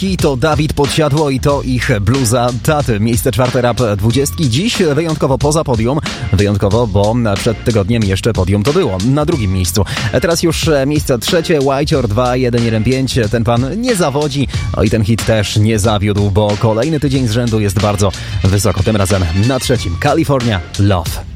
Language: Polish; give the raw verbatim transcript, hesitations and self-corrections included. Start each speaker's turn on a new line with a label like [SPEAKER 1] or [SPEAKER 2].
[SPEAKER 1] dwudziestki to Dawid Podsiadło i to ich bluza taty. Miejsce czwarte rap dwudziestki. Dziś wyjątkowo poza podium. Wyjątkowo, bo przed tygodniem jeszcze podium to było. Na drugim miejscu. Teraz już miejsce trzecie. Whitehor dwa jeden jeden pięć. Ten pan nie zawodzi. No i ten hit też nie zawiódł, bo kolejny tydzień z rzędu jest bardzo wysoko. Tym razem na trzecim. California Love.